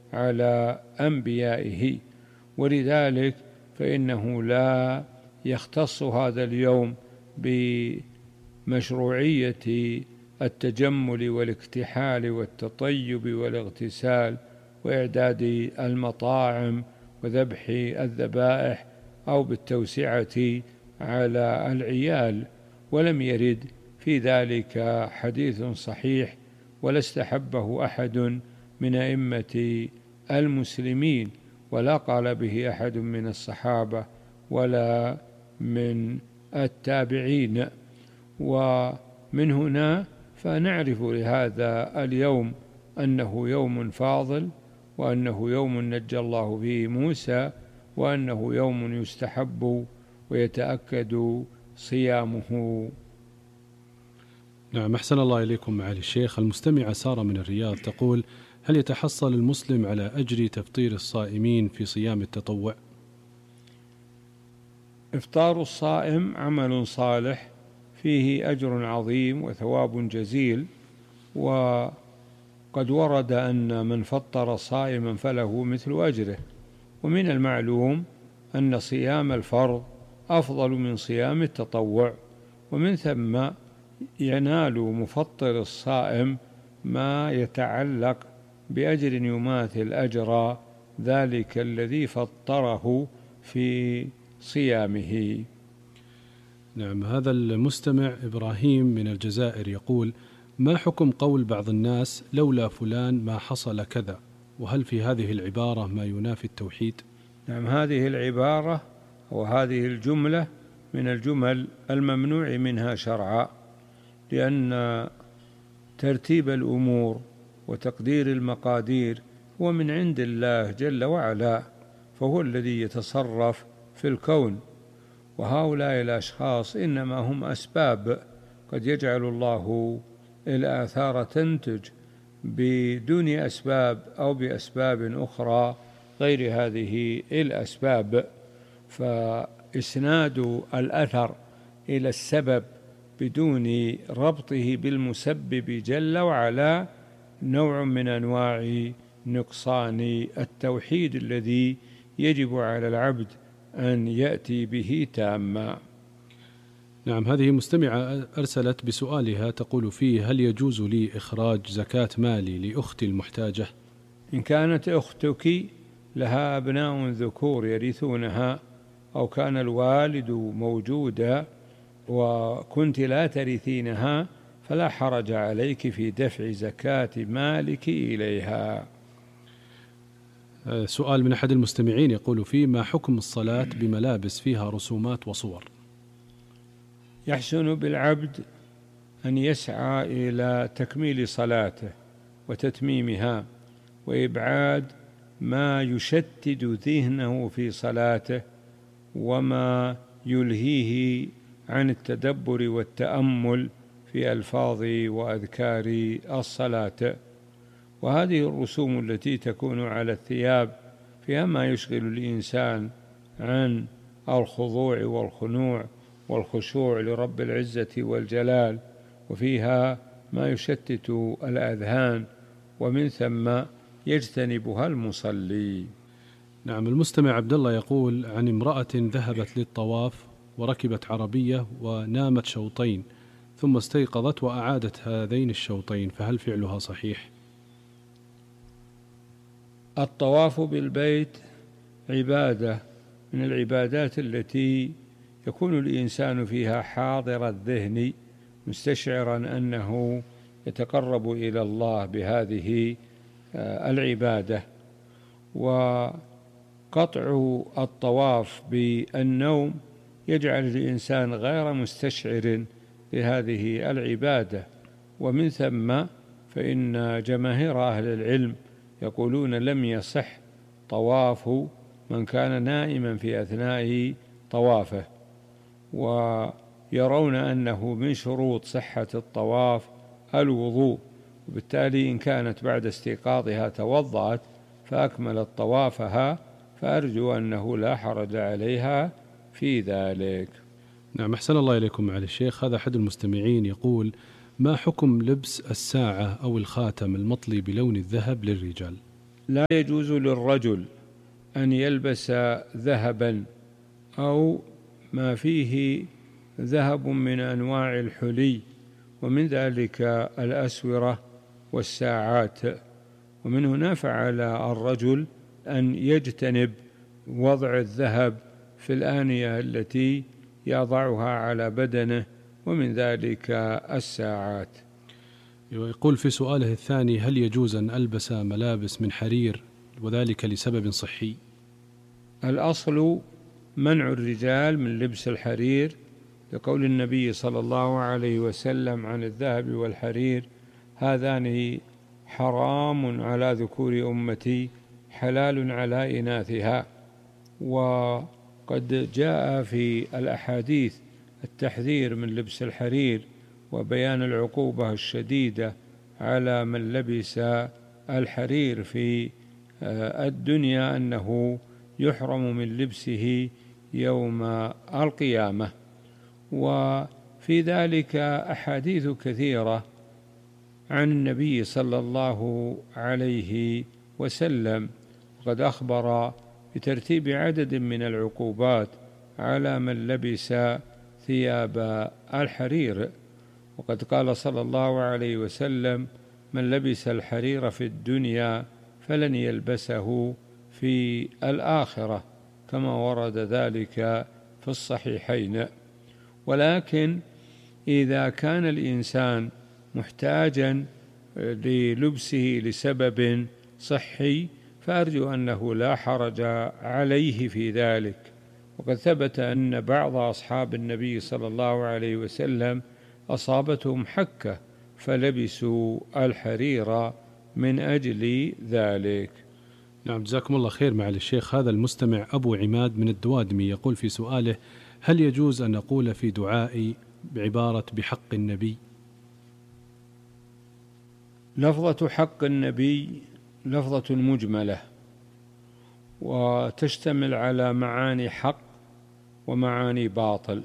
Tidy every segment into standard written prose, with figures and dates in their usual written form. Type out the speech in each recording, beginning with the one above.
على أنبيائه، ولذلك فإنه لا يختص هذا اليوم بمشروعية التجمل والاكتحال والتطيب والاغتسال وإعداد المطاعم وذبح الذبائح أو بالتوسعة على العيال، ولم يرد في ذلك حديث صحيح، ولا استحبه أحد من أئمة المسلمين، ولا قال به أحد من الصحابة ولا من التابعين. ومن هنا فنعرف لهذا اليوم أنه يوم فاضل، وأنه يوم نجى الله فيه موسى، وأنه يوم يستحب ويتأكد صيامه. نعم، أحسن الله إليكم معالي الشيخ. المستمعة سارة من الرياض تقول: هل يتحصل المسلم على أجر تفطير الصائمين في صيام التطوع؟ إفطار الصائم عمل صالح فيه أجر عظيم وثواب جزيل، وقد ورد أن من فطر صائما فله مثل أجره، ومن المعلوم أن صيام الفرض أفضل من صيام التطوع، ومن ثم ينال مفطر الصائم ما يتعلق بأجر يماثل أجر ذلك الذي فطره في صيامه. نعم، هذا المستمع إبراهيم من الجزائر يقول: ما حكم قول بعض الناس لولا فلان ما حصل كذا؟ وهل في هذه العبارة ما ينافي التوحيد؟ نعم، هذه العبارة وهذه الجملة من الجمل الممنوع منها شرعا، لأن ترتيب الأمور وتقدير المقادير هو من عند الله جل وعلا، فهو الذي يتصرف في الكون، وهؤلاء الأشخاص إنما هم أسباب، قد يجعل الله الآثار تنتج بدون أسباب أو بأسباب أخرى غير هذه الأسباب، فإسناد الأثر إلى السبب بدون ربطه بالمسبب جل وعلا نوع من أنواع نقصان التوحيد الذي يجب على العبد أن يأتي به تاما. نعم، هذه مستمعة أرسلت بسؤالها تقول فيه: هل يجوز لي إخراج زكاة مالي لأختي المحتاجة؟ إن كانت أختك لها أبناء ذكور يرثونها، أو كان الوالد موجودا وكنت لا ترثينها، فلا حرج عليك في دفع زكاة مالك إليها. سؤال من أحد المستمعين يقول فيه: ما حكم الصلاة بملابس فيها رسومات وصور؟ يحسن بالعبد أن يسعى إلى تكميل صلاته وتتميمها، وإبعاد ما يشتت ذهنه في صلاته وما يلهيه عن التدبر والتأمل في ألفاظ وأذكار الصلاة. وهذه الرسوم التي تكون على الثياب فيها ما يشغل الإنسان عن الخضوع والخنوع والخشوع لرب العزة والجلال، وفيها ما يشتت الأذهان، ومن ثم يجتنبها المصلي. نعم، المستمع عبد الله يقول عن امرأة ذهبت للطواف وركبت عربية ونامت شوطين ثم استيقظت وأعادت هذين الشوطين، فهل فعلها صحيح؟ الطواف بالبيت عبادة من العبادات التي يكون الإنسان فيها حاضر الذهن مستشعرا أنه يتقرب إلى الله بهذه العبادة. وقطع الطواف بالنوم يجعل الإنسان غير مستشعر لهذه العبادة، ومن ثم فإن جماهير أهل العلم يقولون لم يصح طواف من كان نائما في أثناء طوافه، ويرون أنه من شروط صحة الطواف الوضوء، وبالتالي إن كانت بعد استيقاظها توضأت فأكملت طوافها، فأرجو أنه لا حرج عليها في ذلك. نعم، أحسن الله إليكم معالي الشيخ. هذا أحد المستمعين يقول: ما حكم لبس الساعة أو الخاتم المطلي بلون الذهب للرجال؟ لا يجوز للرجل أن يلبس ذهبا أو ما فيه ذهب من أنواع الحلي، ومن ذلك الأسورة والساعات. ومن هنا فعل الرجل أن يجتنب وضع الذهب في الآنية التي يضعها على بدنه، ومن ذلك الساعات. يقول في سؤاله الثاني: هل يجوز أن ألبس ملابس من حرير وذلك لسبب صحي؟ الأصل منع الرجال من لبس الحرير لقول النبي صلى الله عليه وسلم عن الذهب والحرير: هذان حرام على ذكور أمتي حلال على إناثها. وقد جاء في الأحاديث التحذير من لبس الحرير وبيان العقوبة الشديدة على من لبس الحرير في الدنيا، أنه يحرم من لبسه يوم القيامة. وفي ذلك أحاديث كثيرة عن النبي صلى الله عليه وسلم، وقد أخبر بترتيب عدد من العقوبات على من لبس ثياب الحرير. وقد قال صلى الله عليه وسلم: من لبس الحرير في الدنيا فلن يلبسه في الآخرة، كما ورد ذلك في الصحيحين. ولكن إذا كان الإنسان محتاجا للبسه لسبب صحي فأرجو أنه لا حرج عليه في ذلك. وقد ثبت أن بعض أصحاب النبي صلى الله عليه وسلم أصابتهم حكة فلبسوا الحرير من أجل ذلك. نعم، جزاكم الله خير. معالي الشيخ، هذا المستمع أبو عماد من الدوادمي يقول في سؤاله: هل يجوز أن نقول في دعائي بعبارة بحق النبي؟ لفظة حق النبي لفظة مجملة، وتشتمل على معاني حق ومعاني باطل،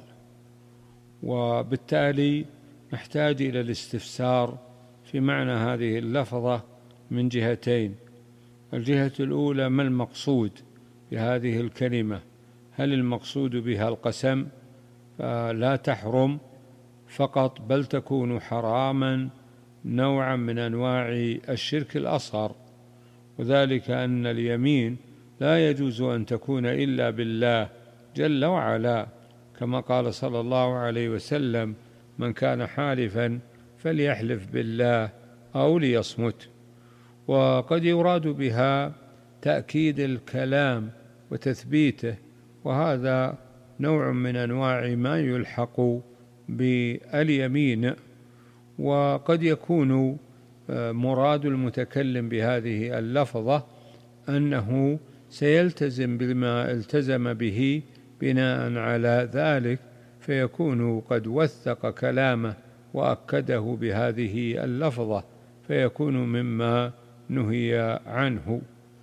وبالتالي نحتاج إلى الاستفسار في معنى هذه اللفظة من جهتين. الجهة الأولى: ما المقصود بهذه الكلمة؟ هل المقصود بها القسم فلا تحرم فقط، بل تكون حراما نوعا من أنواع الشرك الأصغر، وذلك أن اليمين لا يجوز أن تكون إلا بالله جل وعلا، كما قال صلى الله عليه وسلم: من كان حالفا فليحلف بالله أو ليصمت. وقد يراد بها تأكيد الكلام وتثبيته، وهذا نوع من أنواع ما يلحق باليمين. وقد يكون مراد المتكلم بهذه اللفظة أنه سيلتزم بما التزم به بناء على ذلك، فيكون قد وثق كلامه وأكده بهذه اللفظة، فيكون مما نهي عنه.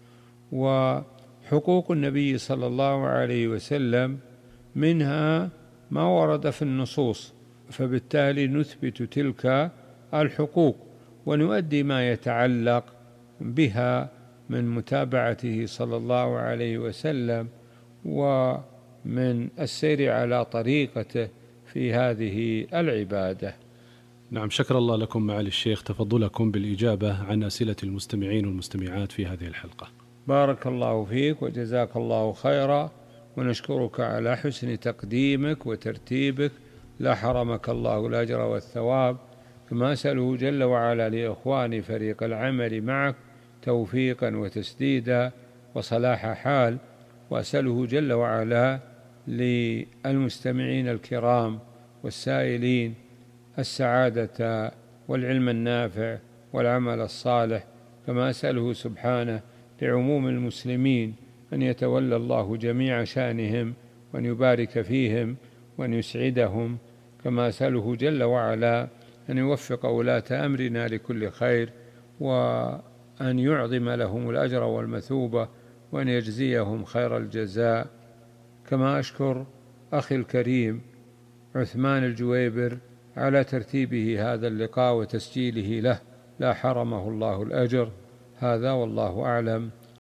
وحقوق النبي صلى الله عليه وسلم منها ما ورد في النصوص، فبالتالي نثبت تلك الحقوق ونؤدي ما يتعلق بها من متابعته صلى الله عليه وسلم ومن السير على طريقته في هذه العبادة. نعم، شكر الله لكم معالي الشيخ تفضلكم بالإجابة عن أسئلة المستمعين والمستمعات في هذه الحلقة. بارك الله فيك وجزاك الله خيرا، ونشكرك على حسن تقديمك وترتيبك، لا حرمك الله الأجر والثواب. كما أسأله جل وعلا لإخواني فريق العمل معك توفيقا وتسديدا وصلاح حال، وأسأله جل وعلا للمستمعين الكرام والسائلين السعادة والعلم النافع والعمل الصالح. كما أسأله سبحانه لعموم المسلمين أن يتولى الله جميع شأنهم وأن يبارك فيهم وأن يسعدهم. كما أسأله جل وعلا أن يوفق ولاة أمرنا لكل خير، وأن يعظم لهم الأجر والمثوبة، وأن يجزيهم خير الجزاء. كما أشكر أخي الكريم عثمان الجويبر على ترتيبه هذا اللقاء وتسجيله له، لا حرمه الله الأجر. هذا والله أعلم،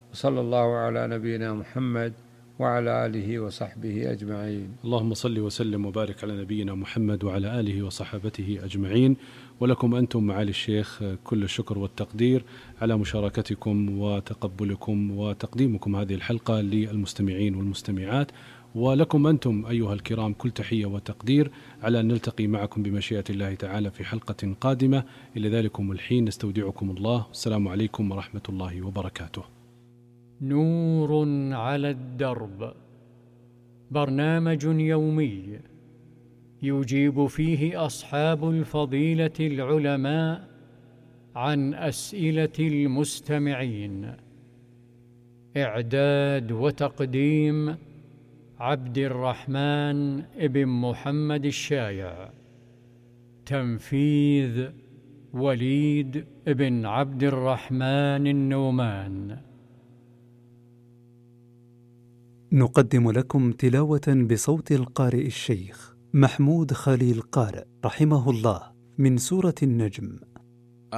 وصلى الله على نبينا محمد وعلى آله وصحبه أجمعين. اللهم صل وسلم وبارك على نبينا محمد وعلى آله وصحبته أجمعين. ولكم أنتم معالي الشيخ كل الشكر والتقدير على مشاركتكم وتقبلكم وتقديمكم هذه الحلقة للمستمعين والمستمعات، ولكم أنتم أيها الكرام كل تحية وتقدير على أن نلتقي معكم بمشيئة الله تعالى في حلقة قادمة. إلى ذلكم الحين نستودعكم الله، السلام عليكم ورحمة الله وبركاته. نور على الدرب، برنامج يومي يجيب فيه أصحاب الفضيلة العلماء عن أسئلة المستمعين. إعداد وتقديم عبد الرحمن بن محمد الشايع. تنفيذ وليد بن عبد الرحمن النومان. نقدم لكم تلاوة بصوت القارئ الشيخ محمود خليل قارئ رحمه الله من سورة النجم